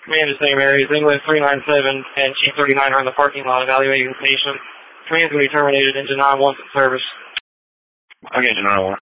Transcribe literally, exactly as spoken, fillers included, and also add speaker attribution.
Speaker 1: Command is same areas. England three nine seven and Chief thirty-nine are in the parking lot evaluating the patient. Command is going to be terminated. Engine nine one service.
Speaker 2: Okay, Engine nine one.